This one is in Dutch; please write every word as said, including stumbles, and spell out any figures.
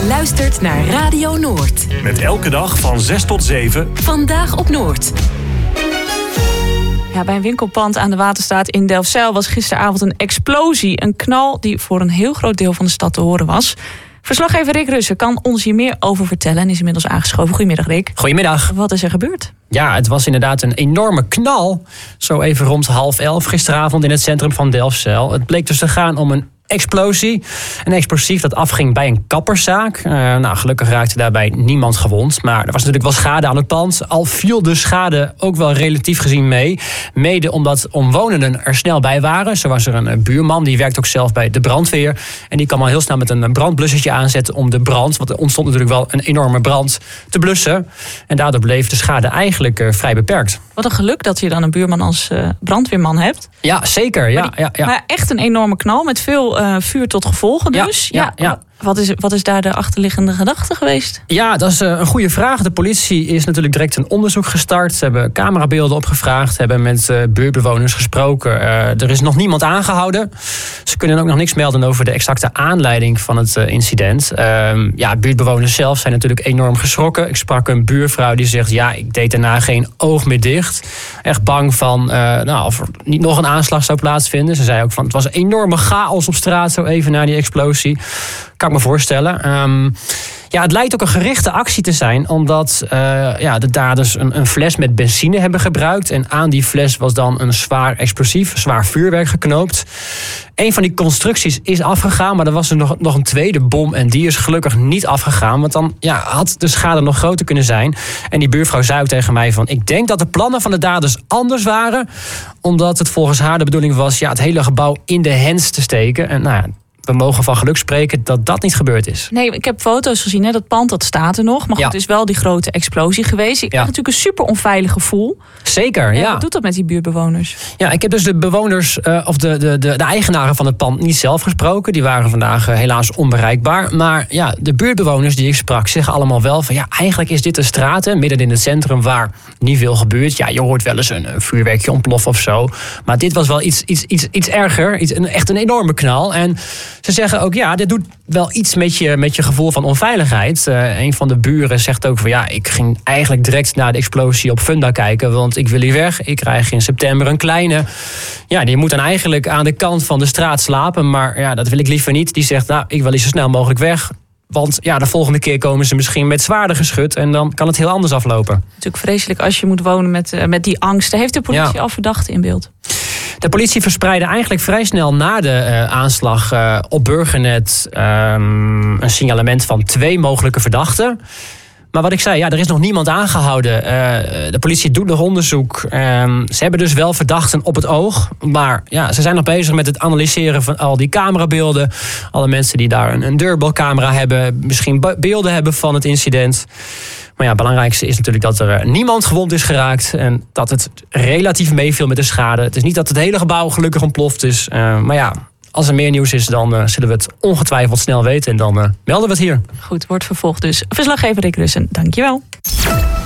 Je luistert naar Radio Noord. Met elke dag van zes tot zeven. Vandaag op Noord. Ja, bij een winkelpand aan de Waterstaat in Delfzijl was gisteravond een explosie. Een knal die voor een heel groot deel van de stad te horen was. Verslaggever Rick Russen kan ons hier meer over vertellen en is inmiddels aangeschoven. Goedemiddag, Rick. Goedemiddag. Wat is er gebeurd? Ja, het was inderdaad een enorme knal. Zo even rond half elf gisteravond in het centrum van Delfzijl. Het bleek dus te gaan om een explosie. Een explosief dat afging bij een kapperszaak. Uh, nou, gelukkig raakte daarbij niemand gewond. Maar er was natuurlijk wel schade aan het pand. Al viel de schade ook wel relatief gezien mee. Mede omdat omwonenden er snel bij waren. Zo was er een buurman, die werkt ook zelf bij de brandweer. En die kwam al heel snel met een brandblussertje aanzetten om de brand, want er ontstond natuurlijk wel een enorme brand, te blussen. En daardoor bleef de schade eigenlijk uh, vrij beperkt. Wat een geluk dat je dan een buurman als uh, brandweerman hebt. Ja, zeker. Ja, maar, die, ja, ja. maar echt een enorme knal met veel uh, vuur tot gevolgen dus. Ja, ja, ja. ja. Wat is, wat is daar de achterliggende gedachte geweest? Ja, dat is een goede vraag. De politie is natuurlijk direct een onderzoek gestart. Ze hebben camerabeelden opgevraagd, hebben met uh, buurtbewoners gesproken. Uh, er is nog niemand aangehouden. Ze kunnen ook nog niks melden over de exacte aanleiding van het uh, incident. Uh, ja, buurtbewoners zelf zijn natuurlijk enorm geschrokken. Ik sprak een buurvrouw die zegt, ja, ik deed daarna geen oog meer dicht. Echt bang van, uh, nou, of er niet nog een aanslag zou plaatsvinden. Ze zei ook van, het was een enorme chaos op straat zo even na die explosie. Kan ik me voorstellen. Um, ja, het lijkt ook een gerichte actie te zijn, omdat uh, ja, de daders een, een fles met benzine hebben gebruikt. En aan die fles was dan een zwaar explosief, zwaar vuurwerk geknoopt. Een van die constructies is afgegaan, maar er was er nog, nog een tweede bom. En die is gelukkig niet afgegaan, want dan ja, had de schade nog groter kunnen zijn. En die buurvrouw zei ook tegen mij van, ik denk dat de plannen van de daders anders waren. Omdat het volgens haar de bedoeling was, ja, het hele gebouw in de hens te steken. En nou ja, we mogen van geluk spreken dat dat niet gebeurd is. Nee, ik heb foto's gezien, hè. Dat pand dat staat er nog. Maar goed, ja. het is wel die grote explosie geweest. Ik ja. krijg natuurlijk een super onveilig gevoel. Zeker, ja. Wat doet dat met die buurtbewoners? Ja, ik heb dus de bewoners, uh, of de, de, de, de eigenaren van het pand niet zelf gesproken. Die waren vandaag uh, helaas onbereikbaar. Maar ja, de buurtbewoners die ik sprak zeggen allemaal wel van, ja, eigenlijk is dit een straat, hè, midden in het centrum waar niet veel gebeurt. Ja, je hoort wel eens een, een vuurwerkje ontploffen of zo. Maar dit was wel iets, iets, iets, iets erger. Iets, een, echt een enorme knal. En ze zeggen ook, ja, dit doet wel iets met je, met je gevoel van onveiligheid. Uh, een van de buren zegt ook van, ja, ik ging eigenlijk direct na de explosie op Funda kijken, want ik wil hier weg. Ik krijg in september een kleine. Ja, die moet dan eigenlijk aan de kant van de straat slapen, maar ja, dat wil ik liever niet. Die zegt, nou, ik wil hier zo snel mogelijk weg. Want ja, de volgende keer komen ze misschien met zwaarder geschut en dan kan het heel anders aflopen. Natuurlijk vreselijk als je moet wonen met, uh, met die angst. Heeft de politie ja. al verdachten in beeld? De politie verspreidde eigenlijk vrij snel na de uh, aanslag uh, op Burgernet um, een signalement van twee mogelijke verdachten. Maar wat ik zei, ja, er is nog niemand aangehouden. Uh, de politie doet nog onderzoek. Uh, ze hebben dus wel verdachten op het oog. Maar ja, ze zijn nog bezig met het analyseren van al die camerabeelden. Alle mensen die daar een, een deurbelcamera hebben, misschien be- beelden hebben van het incident. Maar ja, het belangrijkste is natuurlijk dat er niemand gewond is geraakt. En dat het relatief meeviel met de schade. Het is niet dat het hele gebouw gelukkig ontploft is. Uh, maar ja, als er meer nieuws is, dan uh, zullen we het ongetwijfeld snel weten. En dan uh, melden we het hier. Goed, wordt vervolgd dus. Verslaggever Rick Russen, dankjewel.